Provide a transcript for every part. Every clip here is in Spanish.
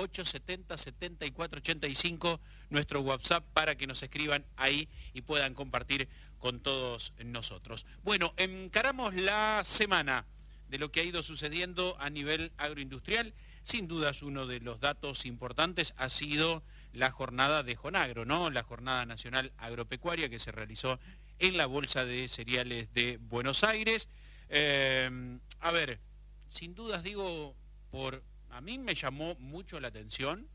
870-7485, nuestro WhatsApp, para que nos escriban ahí y puedan compartir con todos nosotros. Bueno, encaramos la semana de lo que ha ido sucediendo a nivel agroindustrial. Sin dudas, uno de los datos importantes ha sido la jornada de Jonagro, ¿no? La Jornada Nacional Agropecuaria que se realizó en la Bolsa de Cereales de Buenos Aires. A ver, sin dudas digo, a mí me llamó mucho la atención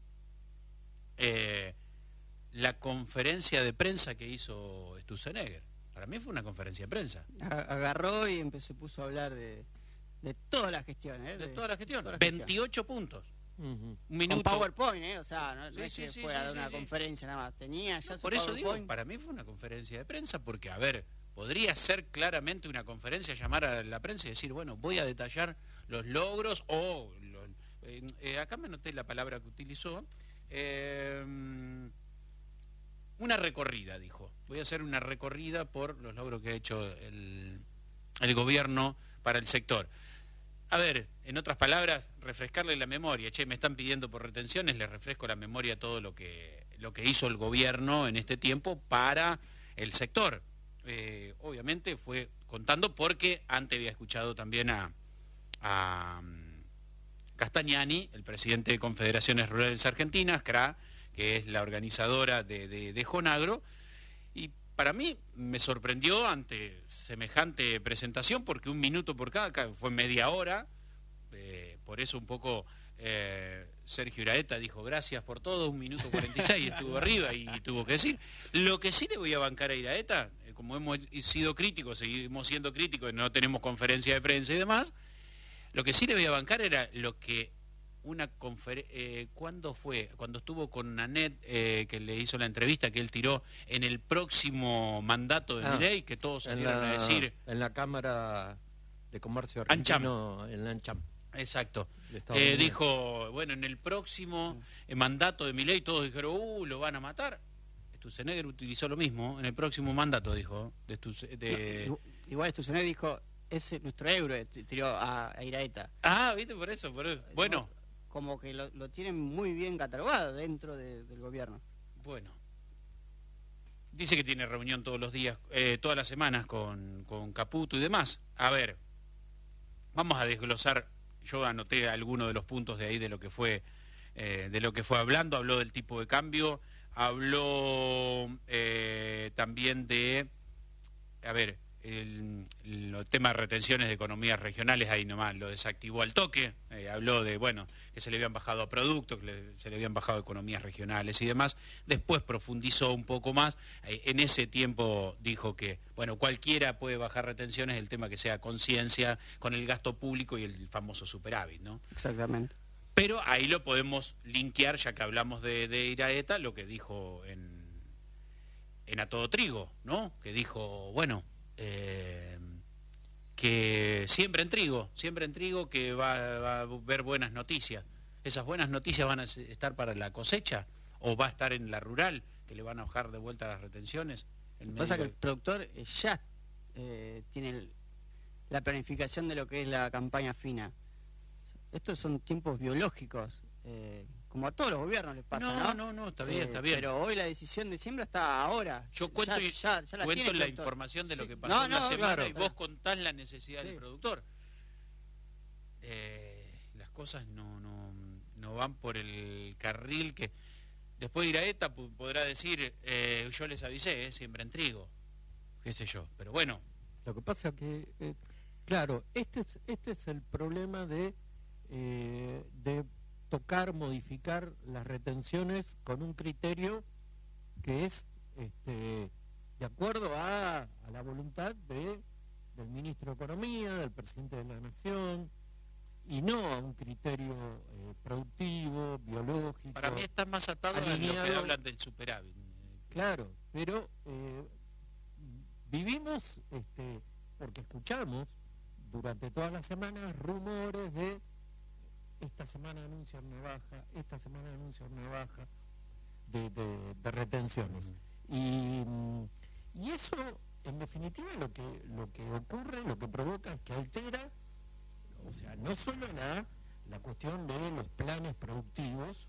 la conferencia de prensa que hizo Sturzenegger. Para mí fue una conferencia de prensa. Agarró y se puso a hablar de toda la gestión, ¿eh? De toda la gestión. 28 puntos. Un minuto. Con PowerPoint, o sea, no es que fue a dar una conferencia nada más. Tenía ya su por eso PowerPoint. digo, para mí fue una conferencia de prensa, porque, a ver, podría ser claramente una conferencia, llamar a la prensa y decir, bueno, voy a detallar los logros, o acá me noté la palabra que utilizó, una recorrida, dijo. Voy a hacer una recorrida por los logros que ha hecho el gobierno para el sector. A ver, en otras palabras, refrescarle la memoria. Me están pidiendo por retenciones, les refresco la memoria a todo lo que hizo el gobierno en este tiempo para el sector. Obviamente fue contando, porque antes había escuchado también a Castagnani, el presidente de Confederaciones Rurales Argentinas, CRA, que es la organizadora de Jonagro, y para mí me sorprendió ante semejante presentación, porque un minuto por cada fue media hora, por eso un poco Sergio Iraeta dijo gracias por todo, 1 minuto 46, estuvo arriba y tuvo que decir. Lo que sí le voy a bancar a Iraeta, como hemos sido críticos, seguimos siendo críticos, no tenemos conferencia de prensa y demás, lo que sí le voy a bancar era lo que ¿cuándo fue? Cuando estuvo con Nanette, que le hizo la entrevista que él tiró en el próximo mandato de Milei, que todos salieron a decir... En la Cámara de Comercio Argentino, en la ANCHAM. Exacto. Dijo, bueno, en el próximo mandato de Milei todos dijeron, lo van a matar. Sturzenegger utilizó lo mismo, en el próximo mandato, dijo. Igual Sturzenegger dijo, ese nuestro euro, tiró a Iraeta. ¿Viste? Por eso. Bueno... Como que lo tienen muy bien catalogado dentro del gobierno. Bueno. Dice que tiene reunión todos los días, todas las semanas con Caputo y demás. A ver, vamos a desglosar. Yo anoté algunos de los puntos de ahí de lo que fue hablando. Habló del tipo de cambio, habló también de, a ver, el tema de retenciones de economías regionales, ahí nomás lo desactivó al toque. Habló de, que se le habían bajado a productos, que se le habían bajado a economías regionales y demás. Después profundizó un poco más. En ese tiempo dijo que, cualquiera puede bajar retenciones, el tema que sea conciencia con el gasto público y el famoso superávit, ¿no? Exactamente. Pero ahí lo podemos linkear, ya que hablamos de Iraeta, lo que dijo en A Todo Trigo, ¿no? Que dijo, que siembra en trigo, que va a ver buenas noticias. ¿Esas buenas noticias van a estar para la cosecha o va a estar en la rural, que le van a bajar de vuelta las retenciones? Pasa que el productor ya tiene la planificación de lo que es la campaña fina. Estos son tiempos biológicos, como a todos los gobiernos les pasa, ¿no? No, está bien. Pero hoy la decisión de siembra está ahora. Yo cuento la información de lo que pasó en la semana, y vos contás la necesidad del productor. Las cosas no van por el carril que... Después Iraeta podrá decir, yo les avisé, siembra en trigo, qué sé yo, pero bueno. Lo que pasa que, claro, este es el problema de tocar, modificar las retenciones con un criterio que es de acuerdo a la voluntad del ministro de Economía, del presidente de la Nación, y no a un criterio productivo, biológico. Para mí está más atado a lo que hablan del superávit. Claro, pero vivimos, porque escuchamos durante todas las semanas rumores de esta semana anuncian una baja, esta semana anuncian una baja de retenciones. Y eso, en definitiva, lo que ocurre, lo que provoca es que altera, o sea, no solo la cuestión de los planes productivos,